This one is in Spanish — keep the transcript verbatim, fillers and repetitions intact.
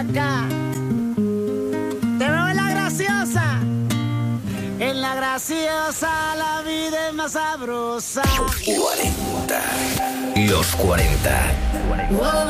acá. Te veo en la graciosa. En la graciosa la vida es más sabrosa. cuarenta. Los cuarenta. Wow.